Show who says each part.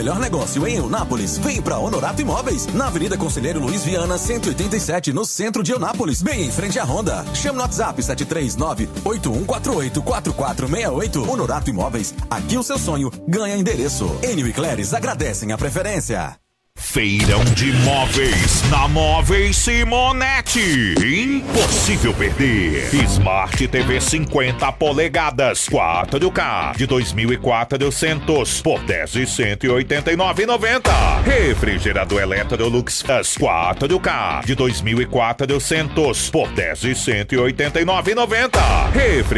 Speaker 1: melhor negócio em Eunápolis, vem pra Honorato Imóveis, na Avenida Conselheiro Luiz Viana, 187, no centro de Eunápolis, bem em frente à Honda. Chama no WhatsApp 739-8148-4468. Honorato Imóveis, aqui o seu sonho ganha endereço. Enio e Cléris agradecem a preferência.
Speaker 2: Feirão de Móveis na Móveis Simonetti. Impossível perder. Smart TV 50 polegadas 4K de 2.400 por 10.189,90. Refrigerador Electrolux 4K de 2.400 por 10.189,90.